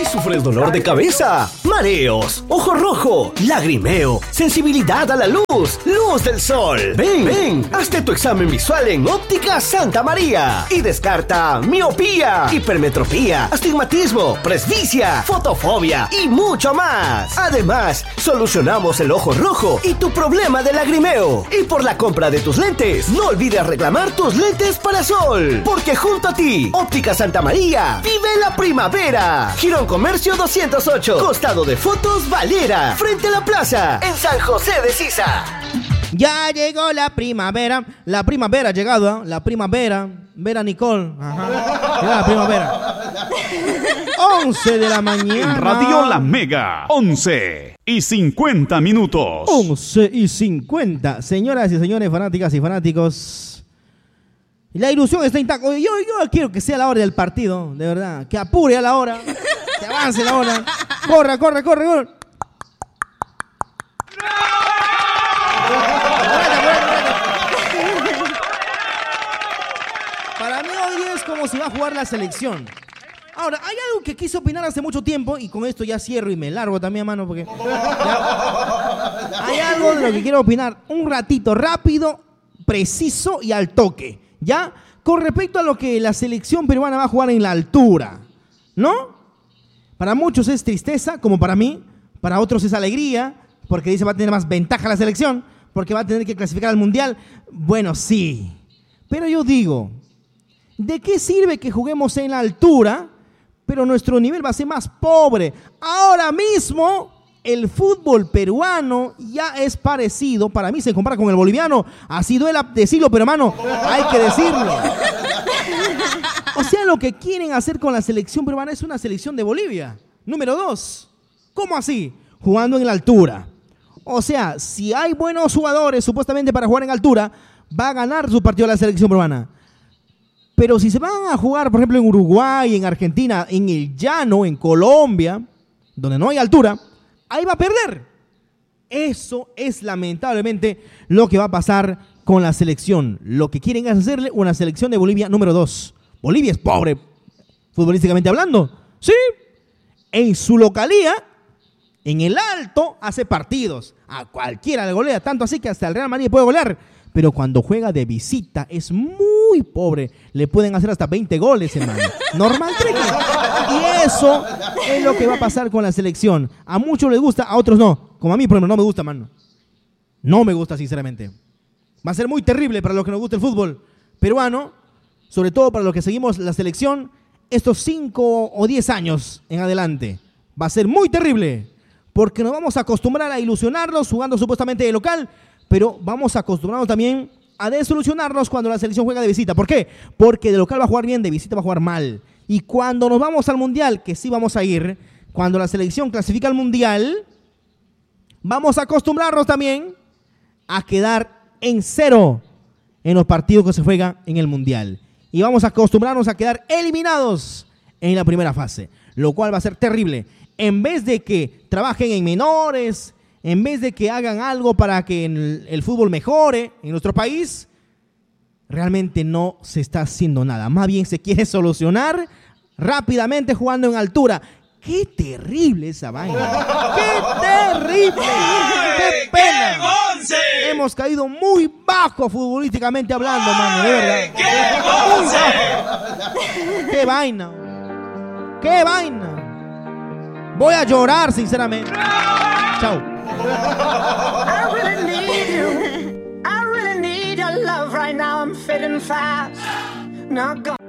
¿Sufres dolor de cabeza, mareos, ojo rojo, lagrimeo, sensibilidad a la luz, luz del sol? Ven, hazte tu examen visual en Óptica Santa María y descarta miopía, hipermetropía, astigmatismo, presbicia, fotofobia y mucho más. Además, solucionamos el ojo rojo y tu problema de lagrimeo. Y por la compra de tus lentes, no olvides reclamar tus lentes para sol, porque junto a ti, Óptica Santa María, vive la primavera. Girón Comercio 208, costado de Fotos Valera, frente a la plaza, en San José de Sisa. Ya llegó la primavera ha llegado, la primavera, Vera Nicole, ajá, llegó la primavera. 11 de la mañana. En Radio La Mega, 11:50 minutos. 11:50. Señoras y señores, fanáticas y fanáticos, la ilusión está intacta. Yo quiero que sea la hora del partido, de verdad, que apure a la hora, que avance la hora. Corra. Para mí hoy es como si va a jugar la selección. Ahora, hay algo que quise opinar hace mucho tiempo, y con esto ya cierro y me largo también, mano, porque hay algo de lo que quiero opinar un ratito, rápido, preciso y al toque, ¿ya? Con respecto a lo que la selección peruana va a jugar en la altura, ¿no? Para muchos es tristeza, como para mí. Para otros es alegría, porque dice va a tener más ventaja la selección, porque va a tener que clasificar al Mundial. Bueno, sí. Pero yo digo, ¿de qué sirve que juguemos en la altura, pero nuestro nivel va a ser más pobre? Ahora mismo, el fútbol peruano ya es parecido, para mí se compara con el boliviano. Así duela decirlo, pero hermano, hay que decirlo. O sea, lo que quieren hacer con la selección peruana es una selección de Bolivia. Número 2. ¿Cómo así? Jugando en la altura. O sea, si hay buenos jugadores supuestamente para jugar en altura, va a ganar su partido la selección peruana. Pero si se van a jugar, por ejemplo, en Uruguay, en Argentina, en el llano, en Colombia, donde no hay altura, ahí va a perder. Eso es lamentablemente lo que va a pasar con la selección. Lo que quieren es hacerle una selección de Bolivia número 2. Bolivia es pobre, futbolísticamente hablando. Sí, en su localía, en el Alto, hace partidos. A cualquiera le golea, tanto así que hasta el Real Madrid puede golear. Pero cuando juega de visita es muy pobre. Le pueden hacer hasta 20 goles, hermano. Normal, y eso es lo que va a pasar con la selección. A muchos les gusta, a otros no. Como a mí, por ejemplo, no me gusta, mano. No me gusta, sinceramente. Va a ser muy terrible para los que nos gusta el fútbol peruano, sobre todo para los que seguimos la selección, estos 5 o 10 años en adelante. Va a ser muy terrible, porque nos vamos a acostumbrar a ilusionarnos jugando supuestamente de local, pero vamos a acostumbrarnos también a desilusionarnos cuando la selección juega de visita. ¿Por qué? Porque de local va a jugar bien, de visita va a jugar mal. Y cuando nos vamos al Mundial, que sí vamos a ir, cuando la selección clasifica al Mundial, vamos a acostumbrarnos también a quedar en 0 en los partidos que se juegan en el Mundial. Y vamos a acostumbrarnos a quedar eliminados en la primera fase, lo cual va a ser terrible. En vez de que trabajen en menores, en vez de que hagan algo para que el fútbol mejore en nuestro país, realmente no se está haciendo nada. Más bien se quiere solucionar rápidamente jugando en altura. ¡Qué terrible esa vaina! ¡Qué terrible! ¡Qué pena! ¡Qué hemos caído muy bajo futbolísticamente hablando, mano! De verdad. ¡Qué vaina! ¡Qué vaina! Voy a llorar, sinceramente. Chao. I really need you. I really need your love right now. I'm fitting fast. Not gonna